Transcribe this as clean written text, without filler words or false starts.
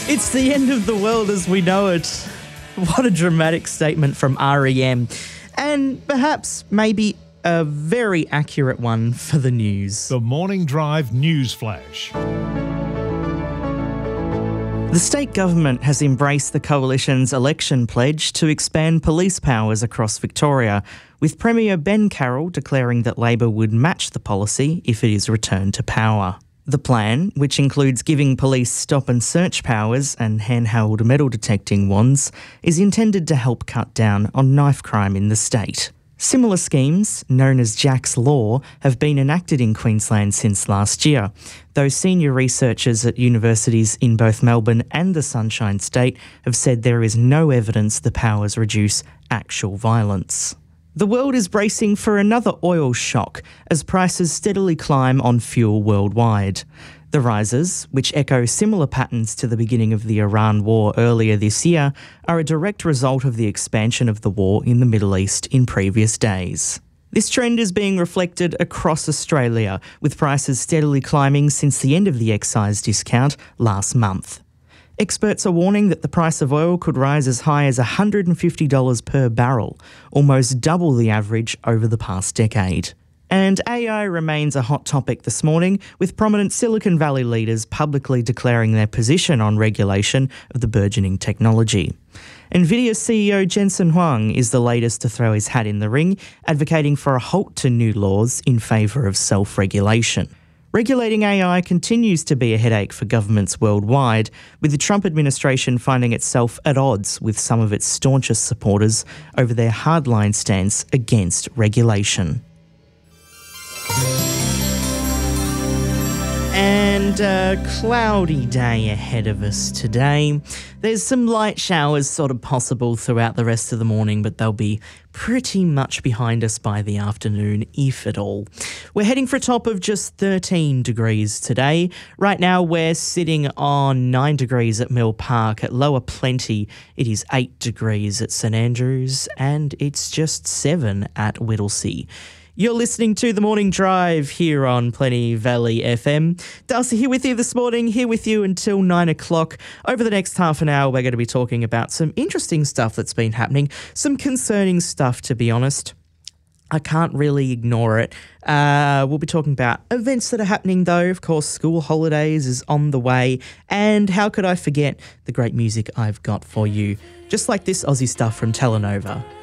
It's the end of the world as we know it. What a dramatic statement from REM. And perhaps maybe a very accurate one for the news. The Morning Drive News Flash. The state government has embraced the Coalition's election pledge to expand police powers across Victoria, with Premier Ben Carroll declaring that Labor would match the policy if it is returned to power. The plan, which includes giving police stop and search powers and handheld metal detecting wands, is intended to help cut down on knife crime in the state. Similar schemes, known as Jack's Law, have been enacted in Queensland since last year, though senior researchers at universities in both Melbourne and the Sunshine State have said there is no evidence the powers reduce actual violence. The world is bracing for another oil shock as prices steadily climb on fuel worldwide. The rises, which echo similar patterns to the beginning of the Iran war earlier this year, are a direct result of the expansion of the war in the Middle East in previous days. This trend is being reflected across Australia, with prices steadily climbing since the end of the excise discount last month. Experts are warning that the price of oil could rise as high as $150 per barrel, almost double the average over the past decade. And AI remains a hot topic this morning, with prominent Silicon Valley leaders publicly declaring their position on regulation of the burgeoning technology. NVIDIA CEO Jensen Huang is the latest to throw his hat in the ring, advocating for a halt to new laws in favour of self-regulation. Regulating AI continues to be a headache for governments worldwide, with the Trump administration finding itself at odds with some of its staunchest supporters over their hardline stance against regulation. And a cloudy day ahead of us today. There's some light showers sort of possible throughout the rest of the morning, but they'll be pretty much behind us by the afternoon, if at all. We're heading for a top of just 13 degrees today. Right now we're sitting on 9 degrees at Mill Park. At Lower Plenty, it is 8 degrees at St Andrews, and it's just 7 at Whittlesea. You're listening to The Morning Drive here on Plenty Valley FM. Darcy here with you this morning, here with you until 9 o'clock. Over the next half an hour, we're going to be talking about some interesting stuff that's been happening, some concerning stuff, to be honest. I can't really ignore it. We'll be talking about events that are happening, though. Of course, school holidays is on the way. And how could I forget the great music I've got for you? Just like this Aussie stuff from Telenova.